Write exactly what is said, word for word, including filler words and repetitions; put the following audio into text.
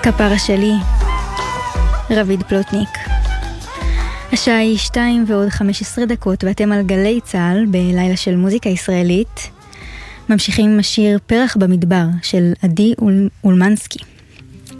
כפרה שלי, רביד פלוטניק. השעה היא שתיים ועוד חמש עשרה דקות, ואתם על גלי צהל בלילה של מוזיקה ישראלית. ממשיכים עם השיר פרח במדבר של עדי אול... אולמנסקי.